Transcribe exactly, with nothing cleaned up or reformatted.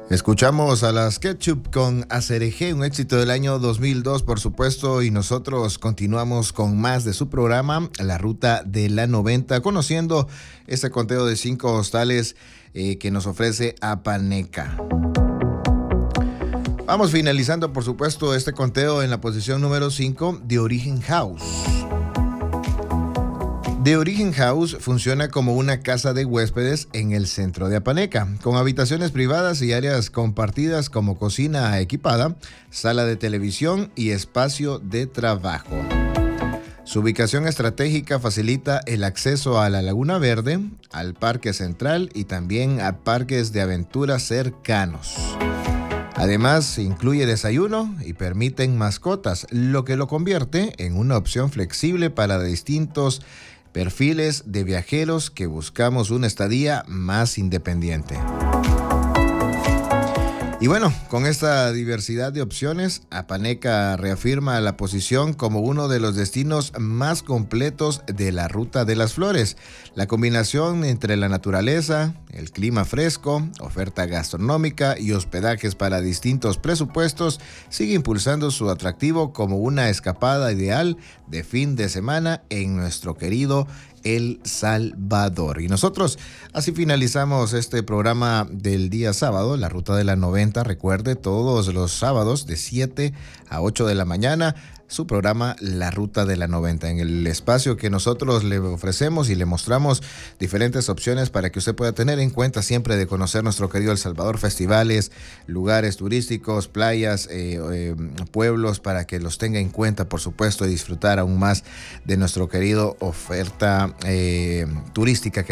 Escuchamos a las Ketchup con Acerejé, un éxito del año dos mil dos, por supuesto, y nosotros continuamos con más de su programa, La Ruta de la noventa, conociendo este conteo de cinco hostales eh, que nos ofrece Apaneca. Vamos finalizando, por supuesto, este conteo en la posición número cinco, The Origen House. The Origen House funciona como una casa de huéspedes en el centro de Apaneca, con habitaciones privadas y áreas compartidas como cocina equipada, sala de televisión y espacio de trabajo. Su ubicación estratégica facilita el acceso a la Laguna Verde, al Parque Central y también a parques de aventura cercanos. Además, incluye desayuno y permiten mascotas, lo que lo convierte en una opción flexible para distintos perfiles de viajeros que buscamos una estadía más independiente. Y bueno, con esta diversidad de opciones, Apaneca reafirma la posición como uno de los destinos más completos de la Ruta de las Flores. La combinación entre la naturaleza, el clima fresco, oferta gastronómica y hospedajes para distintos presupuestos sigue impulsando su atractivo como una escapada ideal de fin de semana en nuestro querido El Salvador. Y nosotros así finalizamos este programa del día sábado, La Ruta de la noventa. Recuerde, todos los sábados de siete a ocho de la mañana, su programa La Ruta de la noventa, en el espacio que nosotros le ofrecemos y le mostramos diferentes opciones para que usted pueda tener en cuenta siempre de conocer nuestro querido El Salvador, festivales, lugares turísticos, playas, eh, eh, pueblos, para que los tenga en cuenta, por supuesto, y disfrutar aún más de nuestro querido oferta eh, turística que